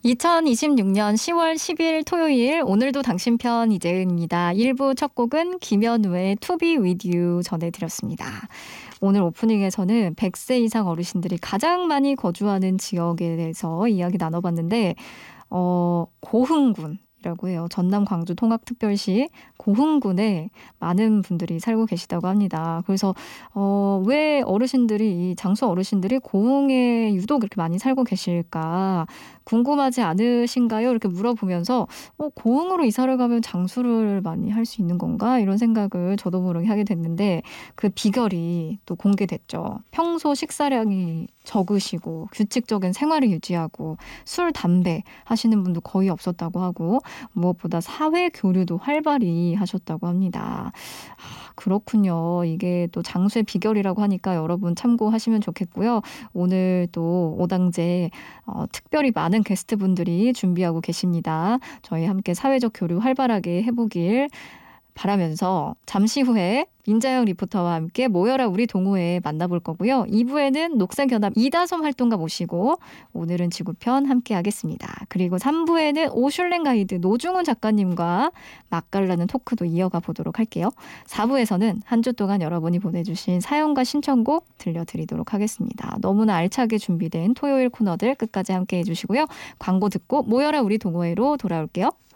2026년 10월 10일 토요일 오늘도 당신 편 이재은입니다. 1부 첫 곡은 김현우의 To Be With You 전해드렸습니다. 오늘 오프닝에서는 100세 이상 어르신들이 가장 많이 거주하는 지역에 대해서 이야기 나눠봤는데 고흥군이라고 해요. 전남 광주 통합특별시 고흥군에 많은 분들이 살고 계시다고 합니다. 그래서 왜 어르신들이 장수 어르신들이 고흥에 유독 그렇게 많이 살고 계실까 궁금하지 않으신가요? 이렇게 물어보면서 고흥으로 이사를 가면 장수를 많이 할 수 있는 건가? 이런 생각을 저도 모르게 하게 됐는데 그 비결이 또 공개됐죠. 평소 식사량이 적으시고 규칙적인 생활을 유지하고 술, 담배 하시는 분도 거의 없었다고 하고 무엇보다 사회 교류도 활발히 하셨다고 합니다. 그렇군요. 이게 또 장수의 비결이라고 하니까 여러분 참고하시면 좋겠고요. 오늘 또 오당제 특별히 많은 게스트분들이 준비하고 계십니다. 저희 함께 사회적 교류 활발하게 해보길 바라면서 잠시 후에 민자영 리포터와 함께 모여라 우리 동호회 만나볼 거고요. 2부에는 녹색연합 이다솜 활동가 모시고 오늘은 지구편 함께 하겠습니다. 그리고 3부에는 오슐랭 가이드 노중훈 작가님과 맛깔나는 토크도 이어가 보도록 할게요. 4부에서는 한 주 동안 여러분이 보내주신 사연과 신청곡 들려드리도록 하겠습니다. 너무나 알차게 준비된 토요일 코너들 끝까지 함께 해주시고요. 광고 듣고 모여라 우리 동호회로 돌아올게요.